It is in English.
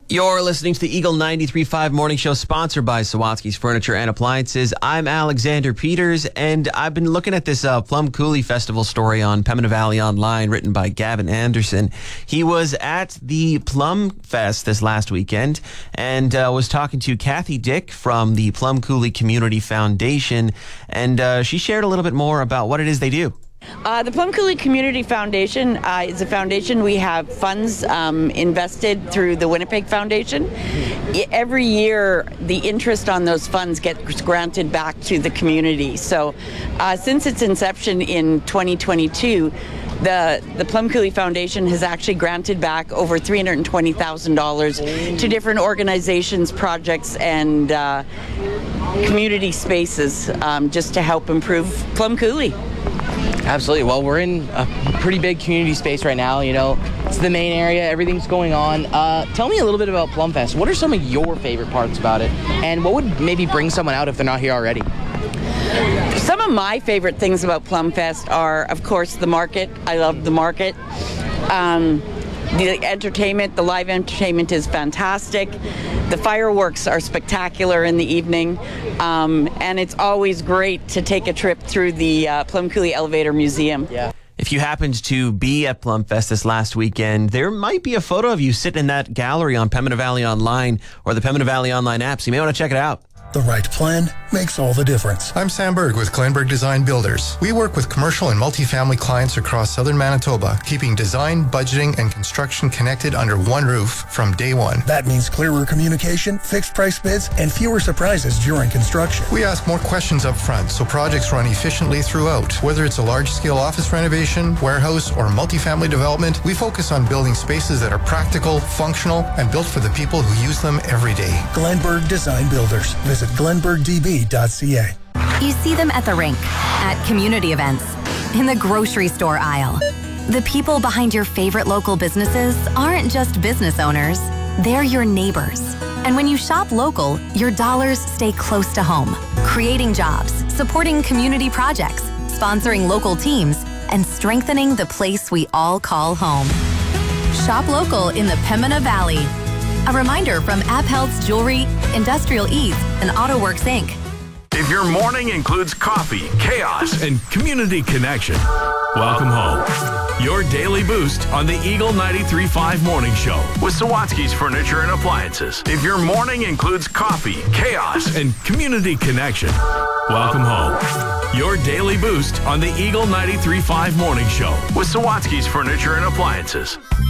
You're listening to the Eagle 93.5 Morning Show, sponsored by Sawatsky's Furniture and Appliances. I'm Alexander Peters, and I've been looking at this Plum Coulee Festival story on Pembina Valley Online, written by Gavin Anderson. He was at the Plum Fest this last weekend and was talking to Kathy Dick from the Plum Coulee Community Foundation, and she shared a little bit more about what it is they do. The Plum Coulee Community Foundation is a foundation. We have funds invested through the Winnipeg Foundation. Every year, the interest on those funds gets granted back to the community. So since its inception in 2022, the Plum Coulee Foundation has actually granted back over $320,000 to different organizations, projects, and community spaces just to help improve Plum Coulee. Absolutely. Well, we're in a pretty big community space right now. You know, it's the main area. Everything's going on. Tell me a little bit about Plumfest. What are some of your favorite parts about it? And what would maybe bring someone out if they're not here already? Some of my favorite things about Plumfest are, of course, the market. I love the market. The entertainment, the live entertainment is fantastic. The fireworks are spectacular in the evening. And it's always great to take a trip through the Plum Coulee Elevator Museum. Yeah. If you happened to be at Plumfest this last weekend, there might be a photo of you sitting in that gallery on Pembina Valley Online or the Pembina Valley Online app, so you may want to check it out. The right plan makes all the difference. I'm Sam Berg with Glenberg Design Builders. We work with commercial and multifamily clients across southern Manitoba, keeping design, budgeting, and construction connected under one roof from day one. That means clearer communication, fixed price bids, and fewer surprises during construction. We ask more questions up front so projects run efficiently throughout. Whether it's a large-scale office renovation, warehouse, or multifamily development, we focus on building spaces that are practical, functional, and built for the people who use them every day. Glenberg Design Builders. Visit glenbergdb.ca. You see them at the rink, at community events, in the grocery store aisle. The people behind your favorite local businesses aren't just business owners, they're your neighbors. And when you shop local, your dollars stay close to home, creating jobs, supporting community projects, sponsoring local teams, and strengthening the place we all call home. Shop local in the Pembina Valley. A reminder from AppHealth's Jewelry, Industrial Ease, and AutoWorks Inc. If your morning includes coffee, chaos, and community connection, welcome home. Your daily boost on the Eagle 93.5 Morning Show with Sawatsky's Furniture and Appliances. If your morning includes coffee, chaos, and community connection, welcome home. Your daily boost on the Eagle 93.5 Morning Show with Sawatsky's Furniture and Appliances.